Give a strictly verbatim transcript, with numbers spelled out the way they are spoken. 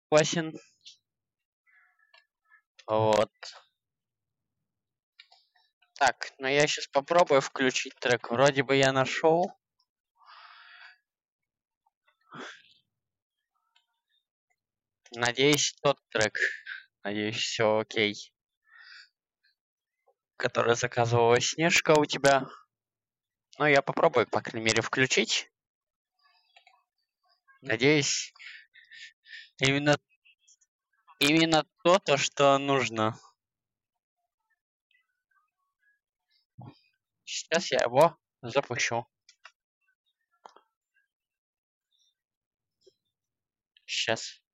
Согласен. Вот. Так, ну я сейчас попробую включить трек. Вроде бы я нашел. Надеюсь, тот трек. Надеюсь, все окей. Который заказывала Снежка у тебя. Ну, я попробую, по крайней мере, включить. Надеюсь, именно, именно то, то, что нужно. Сейчас я его запущу. Сейчас.